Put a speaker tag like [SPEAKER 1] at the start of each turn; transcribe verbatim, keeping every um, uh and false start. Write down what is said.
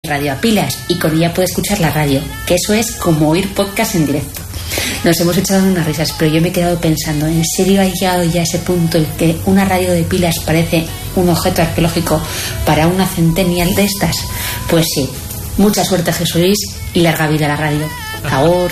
[SPEAKER 1] radio a pilas y con ella puede escuchar la radio, que eso es como oír podcast en directo. Nos hemos echado unas risas, pero yo me he quedado pensando, ¿en serio ha llegado ya a ese punto en que una radio de pilas parece un objeto arqueológico para una centennial de estas? Pues sí, mucha suerte, Jesús Luis, y larga vida a la radio. Agur.